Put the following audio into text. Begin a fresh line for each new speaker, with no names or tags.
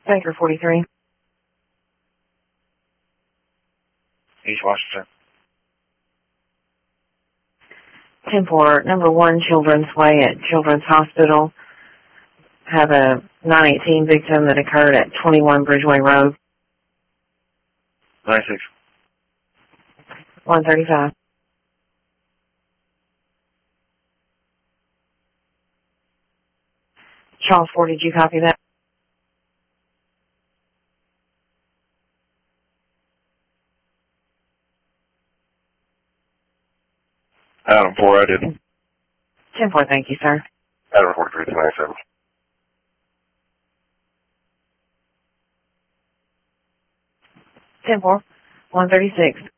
Baker 43.
East Washington.
10-4, number 1 Children's Way at Children's Hospital. Have a 918 victim that occurred at 21 Bridgeway Road.
96.
135. Charles 4, did you copy that?
Adam 4, I did.
10-4, thank you, sir.
Adam 43 to 97.
10-4, 136.